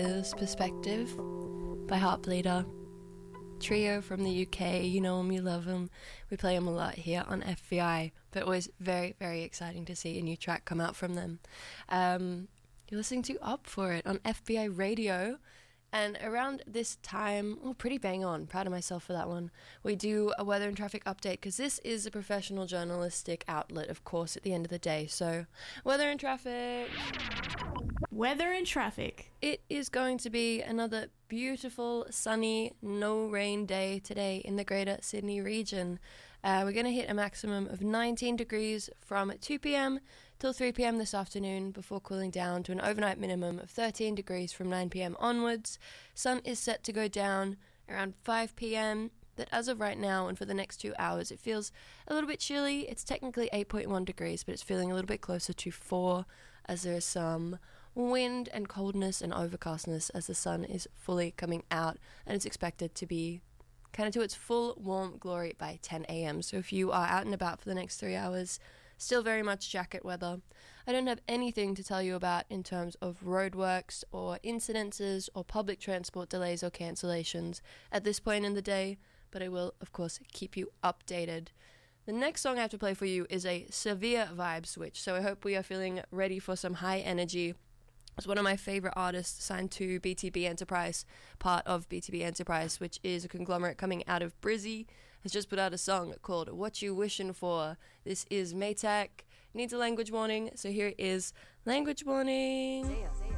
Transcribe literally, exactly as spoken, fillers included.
Is Perspective by Heartbleeder. Trio from the U K, you know them, you love them. We play them a lot here on F B I, but always very, very exciting to see a new track come out from them. Um, you're listening to Up For It on F B I Radio, and around this time, oh, pretty bang on, proud of myself for that one, we do a weather and traffic update, because this is a professional journalistic outlet, of course, at the end of the day. So, weather and traffic. Weather and traffic. It is going to be another beautiful, sunny, no rain day today in the Greater Sydney region. Uh, we're going to hit a maximum of nineteen degrees from two p.m. till three p.m. this afternoon, before cooling down to an overnight minimum of thirteen degrees from nine p.m. onwards. Sun is set to go down around five p.m. But as of right now and for the next two hours, it feels a little bit chilly. It's technically eight point one degrees, but it's feeling a little bit closer to four, as there is some wind and coldness and overcastness as the sun is fully coming out, and it's expected to be kind of to its full warm glory by ten a.m. So if you are out and about for the next three hours, still very much jacket weather. I don't have anything to tell you about in terms of roadworks or incidences or public transport delays or cancellations at this point in the day, but I will, of course, keep you updated. The next song I have to play for you is a severe vibe switch, so I hope we are feeling ready for some high energy. It's one of my favorite artists signed to B T B Enterprise, part of B T B Enterprise, which is a conglomerate coming out of Brizzy, has just put out a song called What You Wishin' For. This is Maytag, needs a language warning, so here is language warning.